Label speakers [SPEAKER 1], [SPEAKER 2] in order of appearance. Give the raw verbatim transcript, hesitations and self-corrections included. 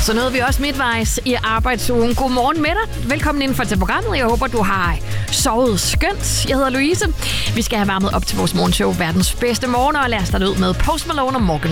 [SPEAKER 1] Så nåede vi også midtvejs i arbejdsugen. Godmorgen med dig. Velkommen indenfor til programmet. Jeg håber, du har sovet skønt. Jeg hedder Louise. Vi skal have varmet op til vores morgenshow, verdens bedste morgen, og lad os starte ud med Post Malone og Morgan